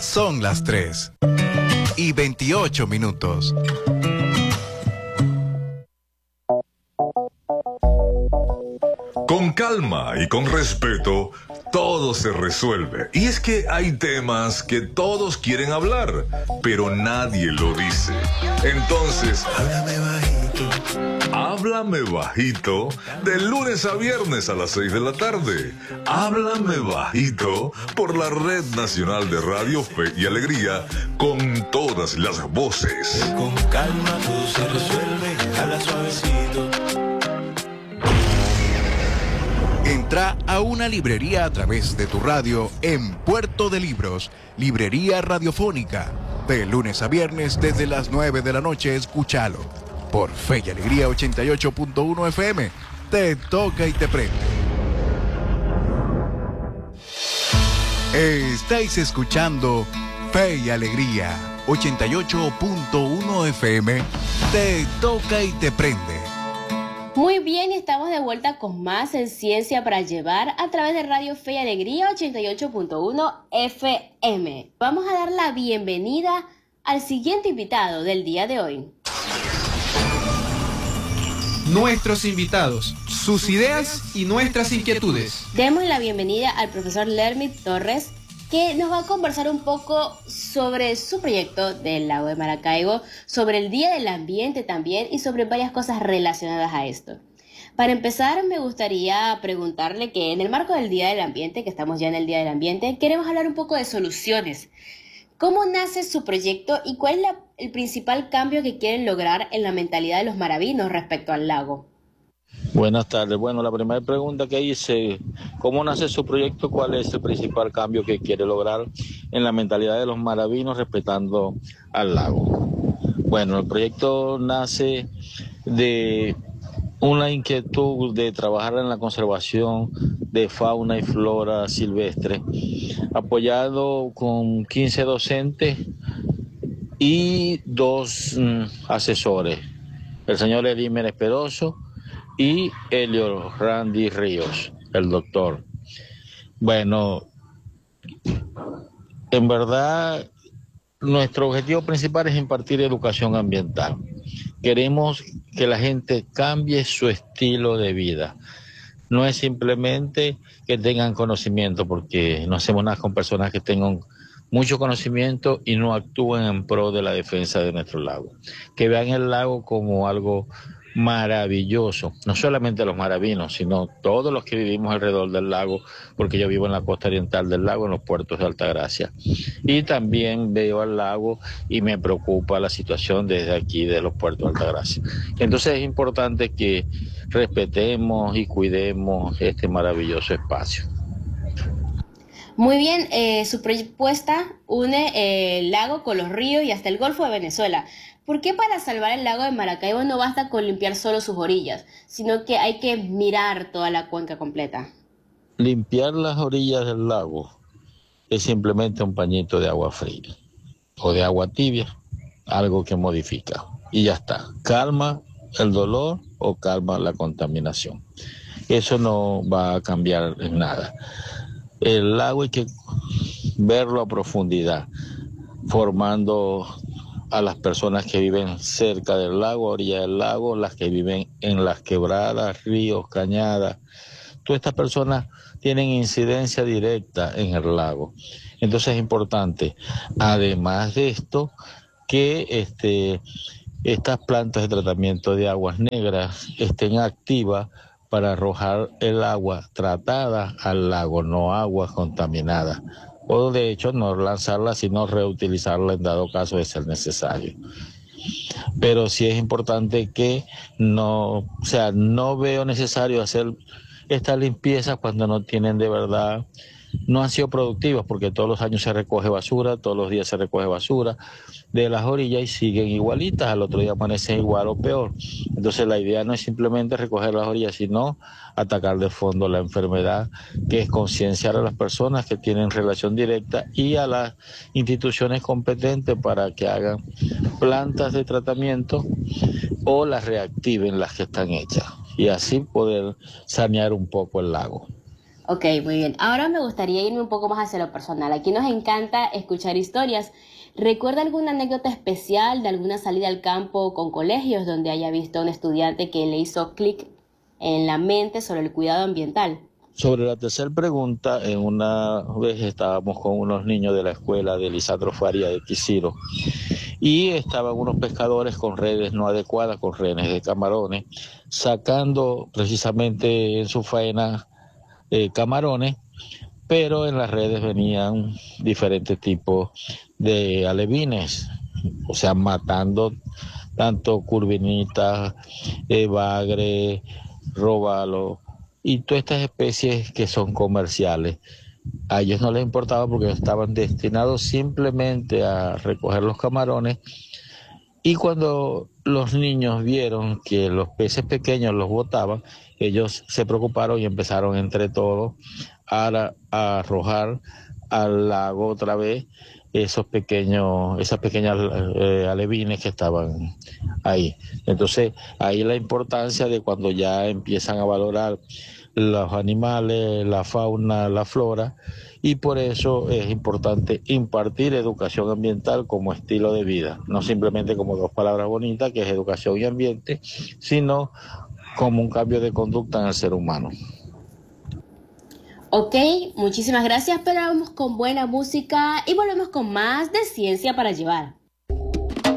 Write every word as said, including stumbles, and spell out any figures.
Son las tres y veintiocho minutos. Con calma y con respeto, todo se resuelve. Y es que hay temas que todos quieren hablar, pero nadie lo dice. Entonces, háblame bajito. Háblame bajito, de lunes a viernes a las seis de la tarde. Háblame bajito por la Red Nacional de Radio Fe y Alegría, con todas las voces. Con calma todo se resuelve, habla suavecito. Entra a una librería a través de tu radio en Puerto de Libros, Librería Radiofónica. De lunes a viernes desde las nueve de la noche, escúchalo. Por Fe y Alegría ochenta y ocho punto uno F M. Te toca y te prende. Estáis escuchando Fe y Alegría ochenta y ocho punto uno F M. Te toca y te prende. Muy bien, estamos de vuelta con más en Ciencia para Llevar a través de Radio Fe y Alegría ochenta y ocho punto uno F M. Vamos a dar la bienvenida al siguiente invitado del día de hoy. Nuestros invitados, sus ideas y nuestras inquietudes. Demos la bienvenida al profesor Lermit Torres, que nos va a conversar un poco sobre su proyecto del lago de Maracaibo, sobre el Día del Ambiente también y sobre varias cosas relacionadas a esto. Para empezar, me gustaría preguntarle que en el marco del Día del Ambiente, que estamos ya en el Día del Ambiente, queremos hablar un poco de soluciones. ¿Cómo nace su proyecto y cuál es la, el principal cambio que quieren lograr en la mentalidad de los maravinos respecto al lago? Buenas tardes. Bueno, la primera pregunta que hice, ¿cómo nace su proyecto? ¿Cuál es el principal cambio que quiere lograr en la mentalidad de los maravinos respetando al lago? Bueno, el proyecto nace de una inquietud de trabajar en la conservación de fauna y flora silvestre, apoyado con quince docentes y dos mm, asesores, el señor Elimer Esperoso y Elio Randy Ríos, el doctor. Bueno, en verdad, nuestro objetivo principal es impartir educación ambiental. Queremos que la gente cambie su estilo de vida. No es simplemente que tengan conocimiento, porque no hacemos nada con personas que tengan mucho conocimiento y no actúen en pro de la defensa de nuestro lago. Que vean el lago como algo maravilloso, no solamente los maravinos, sino todos los que vivimos alrededor del lago, porque yo vivo en la costa oriental del lago, en los puertos de Altagracia, y también veo al lago y me preocupa la situación desde aquí de los puertos de Altagracia. Entonces es importante que respetemos y cuidemos este maravilloso espacio. Muy bien, eh, su propuesta une eh, el lago con los ríos y hasta el Golfo de Venezuela. ¿Por qué para salvar el lago de Maracaibo no basta con limpiar solo sus orillas, sino que hay que mirar toda la cuenca completa? Limpiar las orillas del lago es simplemente un pañito de agua fría o de agua tibia, algo que modifica y ya está. Calma el dolor o calma la contaminación. Eso no va a cambiar en nada. El lago hay que verlo a profundidad, formando a las personas que viven cerca del lago, a orilla del lago, las que viven en las quebradas, ríos, cañadas. Todas estas personas tienen incidencia directa en el lago. Entonces es importante, además de esto, que este, estas plantas de tratamiento de aguas negras estén activas para arrojar el agua tratada al lago, no agua contaminada. O de hecho no lanzarla, sino reutilizarla en dado caso de ser necesario. Pero sí es importante que no, o sea, no veo necesario hacer esta limpieza cuando no tienen de verdad, no han sido productivas, porque todos los años se recoge basura, todos los días se recoge basura de las orillas y siguen igualitas, al otro día amanecen igual o peor. Entonces la idea no es simplemente recoger las orillas, sino atacar de fondo la enfermedad, que es concienciar a las personas que tienen relación directa y a las instituciones competentes para que hagan plantas de tratamiento o las reactiven las que están hechas y así poder sanear un poco el lago. Ok, muy bien. Ahora me gustaría irme un poco más hacia lo personal. Aquí nos encanta escuchar historias. ¿Recuerda alguna anécdota especial de alguna salida al campo con colegios donde haya visto a un estudiante que le hizo clic en la mente sobre el cuidado ambiental? Sobre la tercera pregunta, en una vez estábamos con unos niños de la escuela de Lisandro Faria de Quisiro y estaban unos pescadores con redes no adecuadas, con redes de camarones, sacando precisamente en su faena eh, camarones, pero en las redes venían diferentes tipos de alevines, o sea, matando tanto curvinitas, eh, bagre, róbalo y todas estas especies que son comerciales. A ellos no les importaba porque estaban destinados simplemente a recoger los camarones, y cuando los niños vieron que los peces pequeños los botaban, ellos se preocuparon y empezaron entre todos a, a arrojar al lago otra vez esos pequeños, esas pequeñas eh, alevines que estaban ahí. Entonces, ahí la importancia de cuando ya empiezan a valorar los animales, la fauna, la flora, y por eso es importante impartir educación ambiental como estilo de vida, no simplemente como dos palabras bonitas, que es educación y ambiente, sino como un cambio de conducta en el ser humano. Ok, muchísimas gracias, pero vamos con buena música y volvemos con más de Ciencia para Llevar.